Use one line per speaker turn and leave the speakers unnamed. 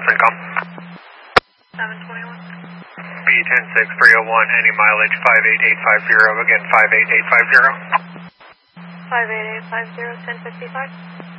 FinCom.
721.
B10301, any mileage 58850, again 58850.
58850, 1055.